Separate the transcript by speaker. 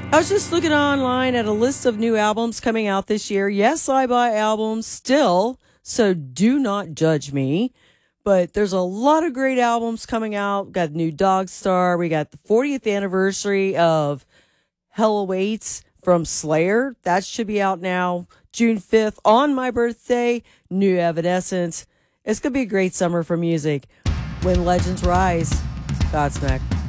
Speaker 1: I was just looking online at a list of new albums coming out this year. Yes, I buy albums still, so do not judge me. But there's a lot of great albums coming out. We got new Dog Star. We got the 40th anniversary of Hell Awaits from Slayer. That should be out now. June 5th, on my birthday, new Evanescence. It's going to be a great summer for music. When legends rise, Godsmack.